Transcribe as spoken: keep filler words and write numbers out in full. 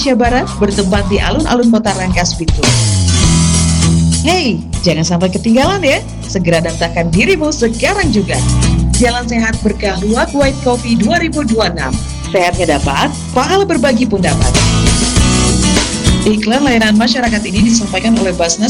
Indonesia Barat bertempat di alun-alun Kota Rangkas Bitung. Hey, jangan sampai ketinggalan ya. Segera daftarkan dirimu sekarang juga. Jalan Sehat Berkah Luwak White Coffee dua ribu dua puluh enam. Sehatnya dapat, pahala berbagi pun dapat. Iklan layanan masyarakat ini disampaikan oleh Basnas